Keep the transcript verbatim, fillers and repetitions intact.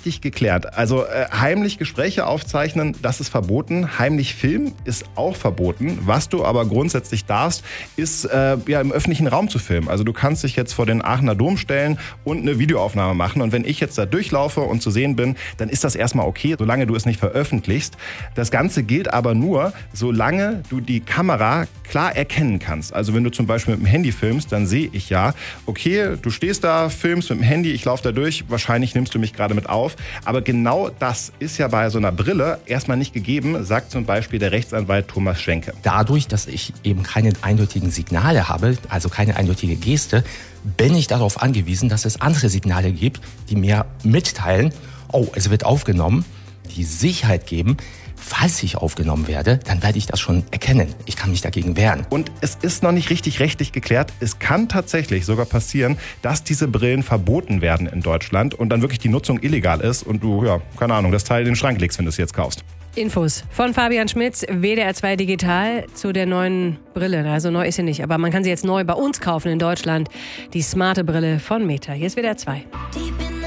richtig geklärt. Also äh, heimlich Gespräche aufzeichnen, das ist verboten. Heimlich filmen ist auch verboten. Was du aber grundsätzlich darfst, ist äh, ja im öffentlichen Raum zu filmen. Also du kannst dich jetzt vor den Aachener Dom stellen und eine Videoaufnahme machen. Und wenn ich jetzt da durchlaufe und zu sehen bin, dann ist das erstmal okay, solange du es nicht veröffentlichst. Das Ganze gilt aber nur, solange du die Kamera klar erkennen kannst. Also wenn du zum Beispiel mit dem Handy filmst, dann sehe ich ja, okay, du stehst da, filmst mit dem Handy, ich laufe da durch, wahrscheinlich nimmst du mich gerade mit auf. Aber genau das ist ja bei so einer Brille erstmal nicht gegeben, sagt zum Beispiel der Rechtsanwalt Thomas Schwenke. Dadurch, dass ich eben keine eindeutigen Signale habe, also keine eindeutige Geste, bin ich darauf angewiesen, dass es andere Signale gibt, die mir mitteilen, oh, es wird aufgenommen, die Sicherheit geben, falls ich aufgenommen werde, dann werde ich das schon erkennen. Ich kann mich dagegen wehren. Und es ist noch nicht richtig rechtlich geklärt. Es kann tatsächlich sogar passieren, dass diese Brillen verboten werden in Deutschland und dann wirklich die Nutzung illegal ist und du, ja, keine Ahnung, das Teil in den Schrank legst, wenn du es jetzt kaufst. Infos von Fabian Schmitz, W D R zwei Digital, zu der neuen Brille. Also neu ist sie nicht, aber man kann sie jetzt neu bei uns kaufen in Deutschland. Die smarte Brille von Meta. Hier ist W D R zwei.